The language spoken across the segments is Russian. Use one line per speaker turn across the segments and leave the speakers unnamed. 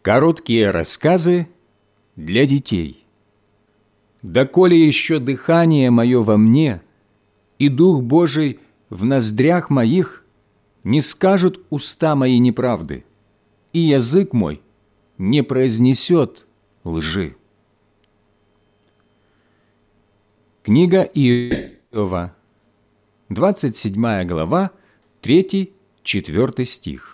Короткие рассказы для детей. «Доколе еще дыхание мое во мне, и Дух Божий в ноздрях моих, не скажут уста мои неправды, и язык мой не произнесет лжи». Книга Иова, 27 глава, 3-4 стих.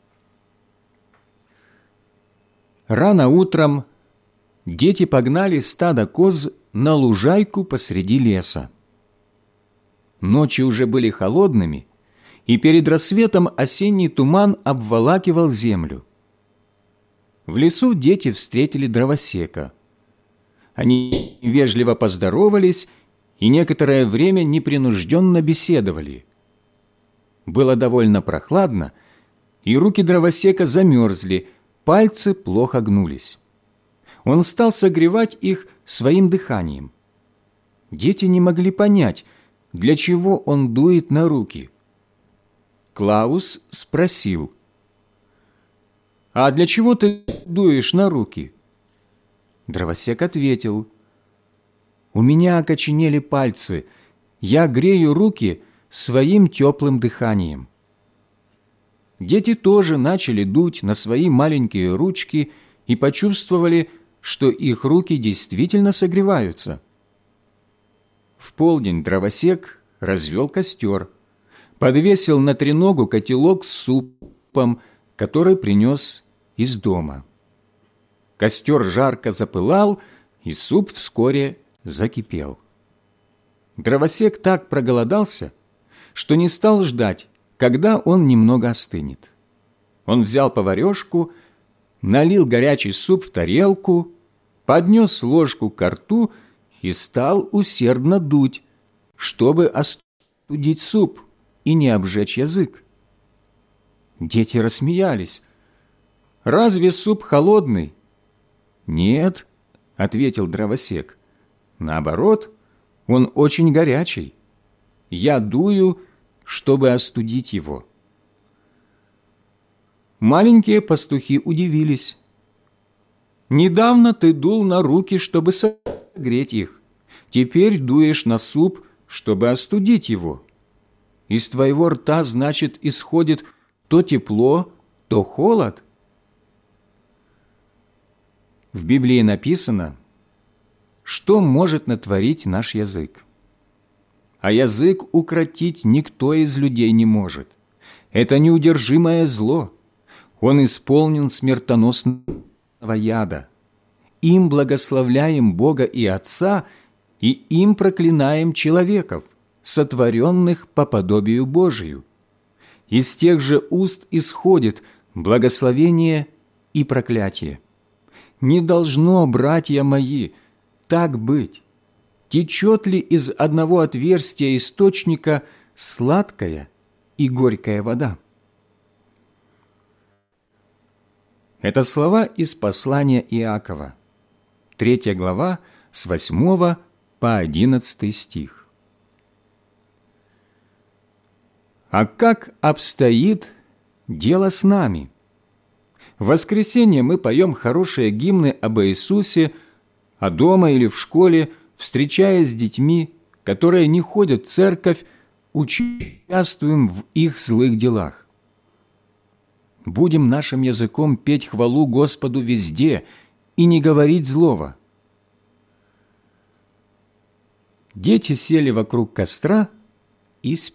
Рано утром дети погнали стадо коз на лужайку посреди леса. Ночи уже были холодными, и перед рассветом осенний туман обволакивал землю. В лесу дети встретили дровосека. Они вежливо поздоровались и некоторое время непринужденно беседовали. Было довольно прохладно, и руки дровосека замерзли, пальцы плохо гнулись. Он стал согревать их своим дыханием. Дети не могли понять, для чего он дует на руки. Клаус спросил: «А для чего ты дуешь на руки?» Дровосек ответил: «У меня окоченели пальцы, я грею руки своим теплым дыханием». Дети тоже начали дуть на свои маленькие ручки и почувствовали, что их руки действительно согреваются. В полдень дровосек развел костер, подвесил на треногу котелок с супом, который принес из дома. Костер жарко запылал, и суп вскоре закипел. Дровосек так проголодался, что не стал ждать, когда он немного остынет. Он взял поварёшку, налил горячий суп в тарелку, поднес ложку ко рту и стал усердно дуть, чтобы остудить суп и не обжечь язык. Дети рассмеялись. «Разве суп холодный?» «Нет», — ответил дровосек. «Наоборот, он очень горячий. Я дую, чтобы остудить его». Маленькие пастухи удивились. «Недавно ты дул на руки, чтобы согреть их. Теперь дуешь на суп, чтобы остудить его. Из твоего рта, значит, исходит то тепло, то холод». В Библии написано, что может натворить наш язык. А язык укротить никто из людей не может. Это неудержимое зло. Он исполнен смертоносного яда. Им благословляем Бога и Отца, и им проклинаем человеков, сотворенных по подобию Божию. Из тех же уст исходит благословение и проклятие. Не должно, братья мои, так быть. Течет ли из одного отверстия источника сладкая и горькая вода? Это слова из послания Иакова, 3 глава, с 8 по 11 стих. А как обстоит дело с нами? В воскресенье мы поем хорошие гимны об Иисусе, а дома или в школе, встречаясь с детьми, которые не ходят в церковь, участвуем в их злых делах. Будем нашим языком петь хвалу Господу везде и не говорить злого. Дети сели вокруг костра и спели.